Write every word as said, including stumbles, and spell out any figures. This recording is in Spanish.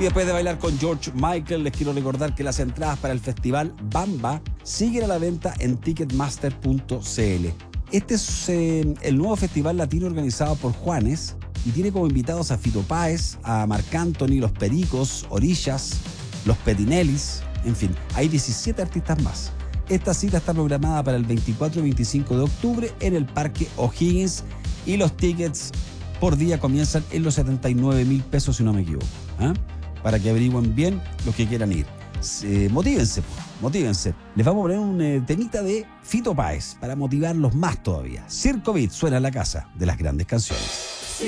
después de bailar con George Michael, les quiero recordar que las entradas para el festival Bamba siguen a la venta en ticketmaster punto c l. Este es eh, el nuevo festival latino organizado por Juanes y tiene como invitados a Fito Páez, a Marc Anthony, Los Pericos, Orillas, Los Petinellis, en fin, hay diecisiete artistas más. Esta cita está programada para el veinticuatro y veinticinco de octubre en el Parque O'Higgins y los tickets por día comienzan en los setenta y nueve mil pesos, si no me equivoco. ¿eh? Para que averigüen bien los que quieran ir. Eh, motívense, motívense. Les vamos a poner un eh, temita de Fito Páez para motivarlos más todavía. Circo Beat suena en la casa de las grandes canciones.